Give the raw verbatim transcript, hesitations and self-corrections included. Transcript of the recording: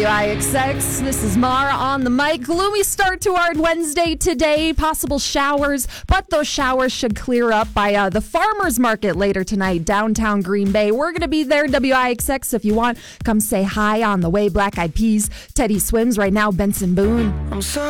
W I X X. This is Mara on the mic. Gloomy start to our Wednesday today. Possible showers, but those showers should clear up by uh, the farmers market later tonight, downtown Green Bay. We're going to be there, W I X X. If you want, come say hi on the way. Black Eyed Peas, Teddy Swims, right now, Benson Boone. I'm sorry.